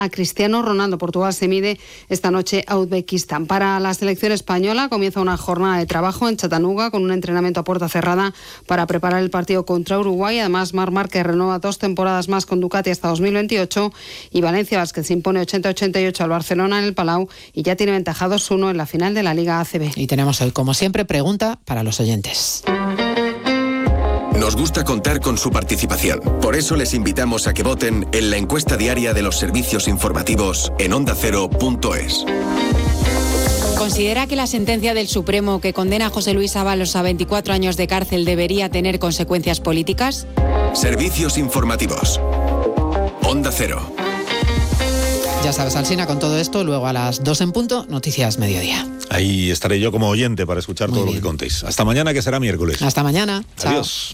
A Cristiano Ronaldo. Portugal se mide esta noche a Uzbekistán. Para la selección española comienza una jornada de trabajo en Chattanooga con un entrenamiento a puerta cerrada para preparar el partido contra Uruguay. Además, Marc Márquez renueva 2 temporadas más con Ducati hasta 2028 y Valencia Vázquez se impone 80-88 al Barcelona en el Palau y ya tiene ventaja 2-1 en la final de la Liga ACB. Y tenemos hoy, como siempre, pregunta para los oyentes. Nos gusta contar con su participación. Por eso les invitamos a que voten en la encuesta diaria de los servicios informativos en ondacero.es. ¿Considera que la sentencia del Supremo que condena a José Luis Ábalos a 24 años de cárcel debería tener consecuencias políticas? Servicios informativos. Onda Cero. Ya sabes, Alsina, con todo esto, luego a las 2 en punto, Noticias Mediodía. Ahí estaré yo como oyente para escuchar todo lo que contéis. Hasta mañana, que será miércoles. Hasta mañana. Adiós. Chao.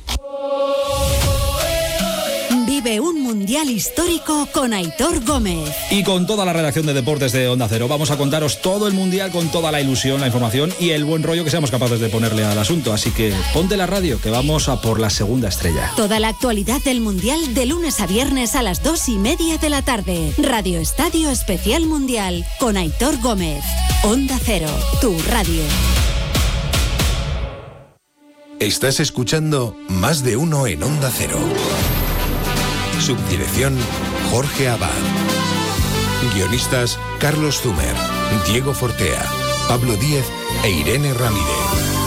Vive un mundial histórico con Aitor Gómez. Y con toda la redacción de deportes de Onda Cero vamos a contaros todo el mundial con toda la ilusión, la información y el buen rollo que seamos capaces de ponerle al asunto. Así que ponte la radio, que vamos a por la segunda estrella. Toda la actualidad del mundial de lunes a viernes a las 2:30 de la tarde. Radio Estadio Especial Mundial con Aitor Gómez. Onda Cero, tu radio. Estás escuchando Más de Uno en Onda Cero. Subdirección Jorge Abad. Guionistas Carlos Zumer, Diego Fortea, Pablo Díez e Irene Ramírez.